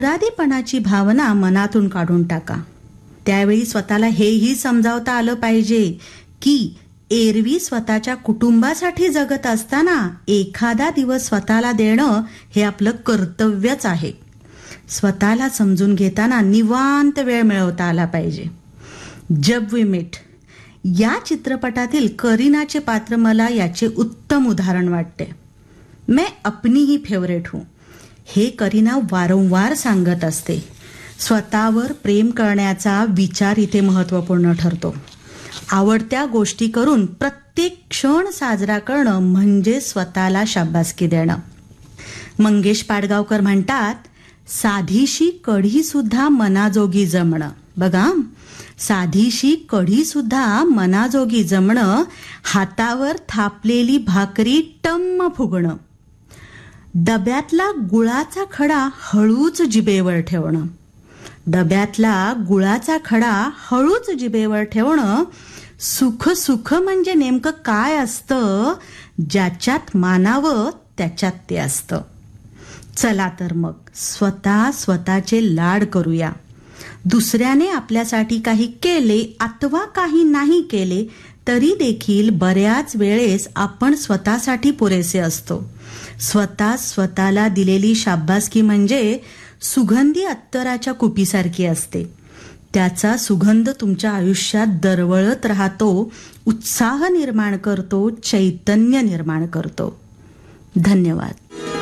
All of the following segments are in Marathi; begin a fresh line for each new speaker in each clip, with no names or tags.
अपराधीपणाची भावना मनातून काढून टाका. त्यावेळी स्वतःला हेही समजावता आलं पाहिजे की एरवी स्वतःच्या कुटुंबासाठी जगत असताना एखादा दिवस स्वतःला देणं हे आपलं कर्तव्यच आहे. स्वतःला समजून घेताना निवांत वेळ मिळवता आला पाहिजे. जब वी मेट या चित्रपटातील करीनाचे पात्र मला याचे उत्तम उदाहरण वाटते. मैं अपनी ही फेवरेट हूँ हे करीना वारंवार सांगत असते. स्वतःवर प्रेम करण्याचा विचार इथे महत्त्वपूर्ण ठरतो. आवडत्या गोष्टी करून प्रत्येक क्षण साजरा करणं म्हणजे स्वतःला शाबासकी देणं. मंगेश पाडगावकर म्हणतात, साधीशी कढी सुद्धा मनाजोगी जमणं. बघा, साधीशी कढी सुद्धा मनाजोगी जमणं, हातावर थापलेली भाकरी टम्म फुगणं, डब्यातला गुळाचा खडा हळूच जिभेवर ठेवणं. डब्यातला गुळाचा खडा हळूच जिभेवर ठेवणं. सुख सुख म्हणजे नेमकं काय असतं? ज्याच्यात मानावं त्याच्यात ते असतं. चला तर मग स्वतःचे लाड करूया. दुसऱ्याने आपल्यासाठी काही केले अथवा काही नाही केले तरी देखील बऱ्याच वेळेस आपण स्वतःसाठी पुरेसे असतो. स्वतःला दिलेली शाबासकी म्हणजे सुगंधी अत्तराच्या कुपीसारखी असते. त्याचा सुगंध तुमच्या आयुष्यात दरवळत राहतो, उत्साह निर्माण करतो, चैतन्य निर्माण करतो. धन्यवाद.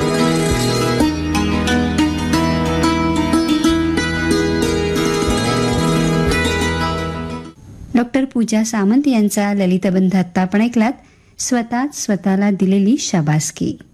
डॉक्टर पूजा सामंत यांचा ललितबंध आत्ता आपण ऐकलात, स्वतःला दिलेली शाबासकी.